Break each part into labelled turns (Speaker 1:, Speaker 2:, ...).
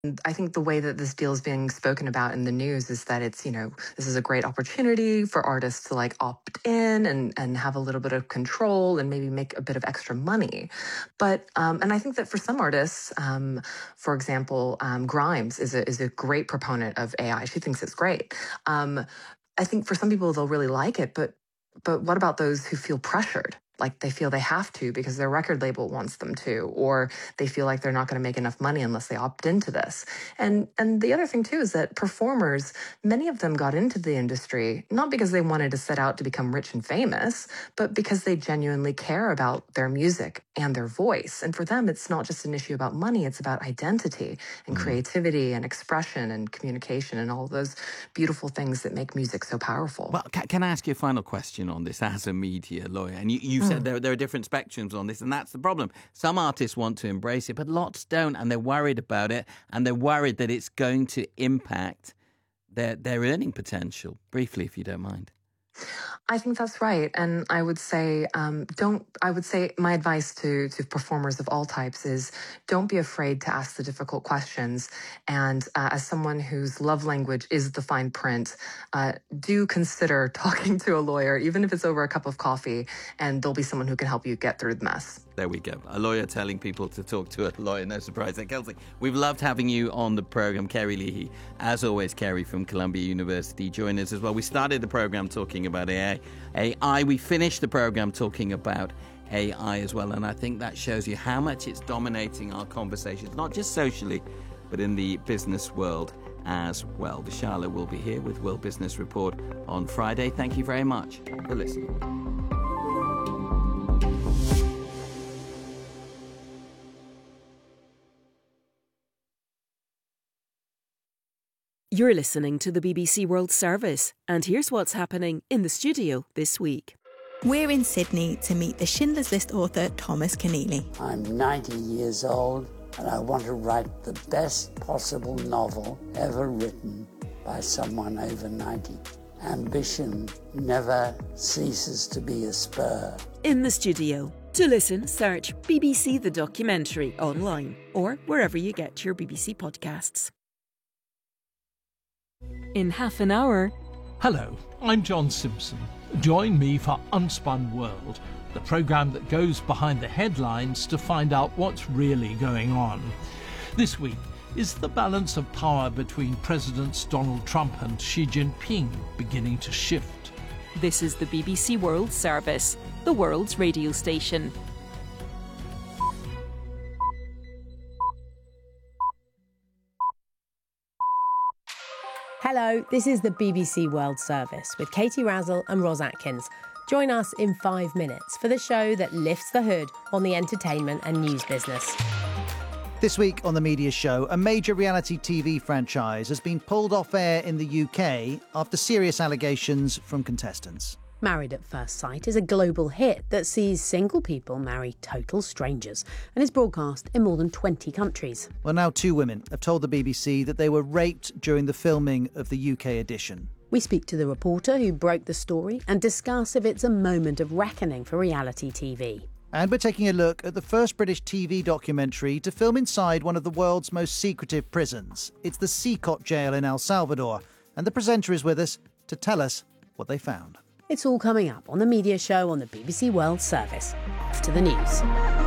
Speaker 1: I think the way that this deal is being spoken about in the news is that it's, this is a great opportunity for artists to like opt in and have a little bit of control and maybe make a bit of extra money. But, and I think that for some artists, for example, Grimes is a great proponent of AI. She thinks it's great. I think for some people, they'll really like it, but what about those who feel pressured? Like they feel they have to because their record label wants them to, or they feel like they're not going to make enough money unless they opt into this. And the other thing too is that performers, many of them got into the industry not because they wanted to set out to become rich and famous, but because they genuinely care about their music and their voice. And for them, it's not just an issue about money, it's about identity and creativity and expression and communication and all those beautiful things that make music so powerful.
Speaker 2: Well, can I ask you a final question on this as a media lawyer? And you said there are different spectrums on this, and that's the problem. Some artists want to embrace it, but lots don't, and they're worried about it, and they're worried that it's going to impact their earning potential. Briefly, if you don't mind.
Speaker 1: I think that's right. And I would say, my advice to performers of all types is don't be afraid to ask the difficult questions. And as someone whose love language is the fine print, do consider talking to a lawyer, even if it's over a cup of coffee, and there'll be someone who can help you get through the mess.
Speaker 2: There we go. A lawyer telling people to talk to a lawyer. No surprise there. Kelsey, we've loved having you on the program. Kerry Leahy, as always, Kerry from Columbia University, join us as well. We started the program talking about AI. We finished the program talking about AI as well. And I think that shows you how much it's dominating our conversations, not just socially, but in the business world as well. Vishala will be here with World Business Report on Friday. Thank you very much for listening.
Speaker 3: You're listening to the BBC World Service, and here's what's happening in the studio this week.
Speaker 4: We're in Sydney to meet the Schindler's List author Thomas Keneally.
Speaker 5: I'm 90 years old, and I want to write the best possible novel ever written by someone over 90. Ambition never ceases to be a spur.
Speaker 3: In the studio. To listen, search BBC The Documentary online or wherever you get your BBC podcasts. In half an hour...
Speaker 6: Hello, I'm John Simpson. Join me for Unspun World, the programme that goes behind the headlines to find out what's really going on. This week, is the balance of power between Presidents Donald Trump and Xi Jinping beginning to shift?
Speaker 3: This is the BBC World Service, the world's radio station.
Speaker 7: Hello, this is the BBC World Service with Katie Razzle and Ros Atkins. Join us in 5 minutes for the show that lifts the hood on the entertainment and news business.
Speaker 8: This week on The Media Show, a major reality TV franchise has been pulled off air in the UK after serious allegations from contestants.
Speaker 7: Married at First Sight is a global hit that sees single people marry total strangers and is broadcast in more than 20 countries.
Speaker 8: Well, now 2 women have told the BBC that they were raped during the filming of the UK edition.
Speaker 7: We speak to the reporter who broke the story and discuss if it's a moment of reckoning for reality TV.
Speaker 8: And we're taking a look at the first British TV documentary to film inside one of the world's most secretive prisons. It's the Seacot Jail in El Salvador, and the presenter is with us to tell us what they found.
Speaker 7: It's all coming up on The Media Show on the BBC World Service. After the news.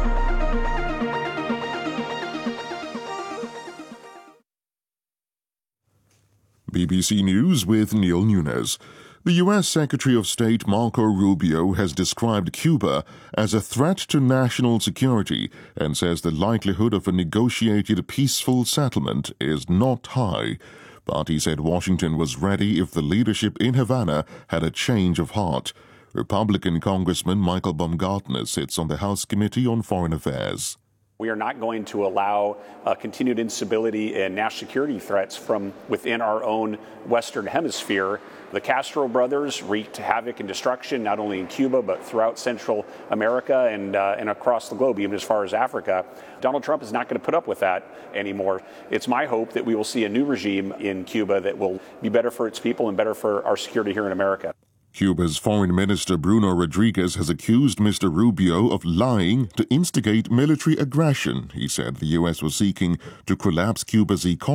Speaker 9: BBC News with Neil Nunes. The U.S. Secretary of State Marco Rubio has described Cuba as a threat to national security and says the likelihood of a negotiated peaceful settlement is not high. But he said Washington was ready if the leadership in Havana had a change of heart. Republican Congressman Michael Baumgartner sits on the House Committee on Foreign Affairs.
Speaker 10: We are not going to allow continued instability and national security threats from within our own Western Hemisphere. The Castro brothers wreaked havoc and destruction not only in Cuba but throughout Central America and across the globe, even as far as Africa. Donald Trump is not going to put up with that anymore. It's my hope that we will see a new regime in Cuba that will be better for its people and better for our security here in America.
Speaker 9: Cuba's Foreign Minister Bruno Rodriguez has accused Mr. Rubio of lying to instigate military aggression. He said the U.S. was seeking to collapse Cuba's economy